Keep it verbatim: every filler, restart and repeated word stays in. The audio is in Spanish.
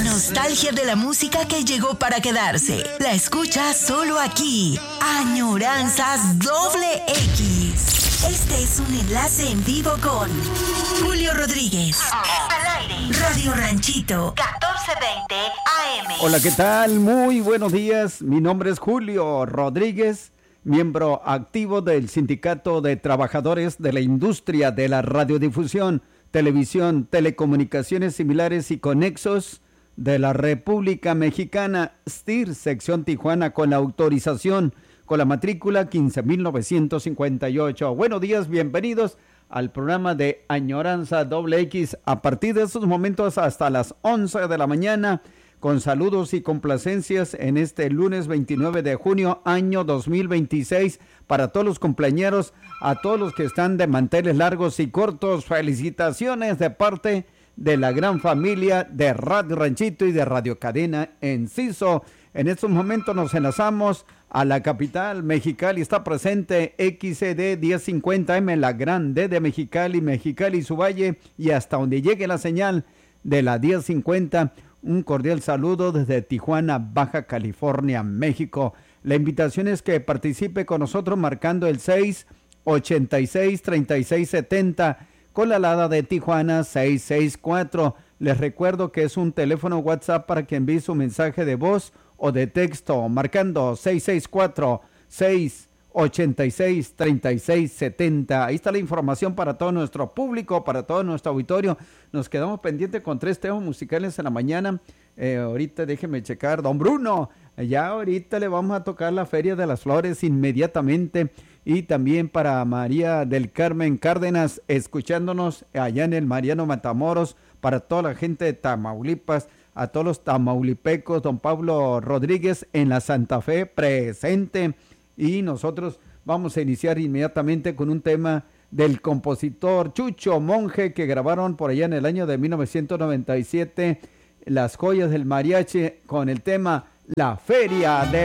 La nostalgia de la música que llegó para quedarse. La escuchas solo aquí. Añoranzas Doble X. Este es un enlace en vivo con Julio Rodríguez. Al aire. Radio Ranchito, catorce veinte A M. Hola, ¿qué tal? Muy buenos días. Mi nombre es Julio Rodríguez, miembro activo del Sindicato de Trabajadores de la Industria de la Radiodifusión, Televisión, Telecomunicaciones Similares y Conexos de la República Mexicana, S T I R, sección Tijuana, con la autorización, con la matrícula quince mil novecientos cincuenta y ocho. Buenos días, bienvenidos al programa de Añoranza Doble X a partir de estos momentos hasta las once de la mañana, con saludos y complacencias en este lunes veintinueve de junio, año dos mil veintiséis, para todos los cumpleañeros, a todos los que están de manteles largos y cortos. Felicitaciones de parte de la gran familia de Radio Ranchito y de Radio Cadena Enciso. En estos momentos nos enlazamos a la capital, Mexicali. Está presente X C D mil cincuenta M, la gran D de Mexicali, Mexicali y su valle, y hasta donde llegue la señal de la mil cincuenta. Un cordial saludo desde Tijuana, Baja California, México. La invitación es que participe con nosotros marcando el seis ochenta y seis, treinta y seis setenta con la alada de Tijuana seis seis cuatro. Les recuerdo que es un teléfono WhatsApp para que envíe su mensaje de voz o de texto marcando seis seis cuatro, seis ochenta y seis, treinta y seis setenta. Ahí está la información para todo nuestro público, para todo nuestro auditorio. Nos quedamos pendientes con tres temas musicales en la mañana. Eh, ahorita déjeme checar. Don Bruno, ya ahorita le vamos a tocar la Feria de las Flores inmediatamente. Y también para María del Carmen Cárdenas, escuchándonos allá en el Mariano Matamoros, para toda la gente de Tamaulipas, a todos los tamaulipecos, don Pablo Rodríguez en la Santa Fe presente. Y nosotros vamos a iniciar inmediatamente con un tema del compositor Chucho Monje, que grabaron por allá en el año de mil novecientos noventa y siete, Las Joyas del Mariachi, con el tema La Feria de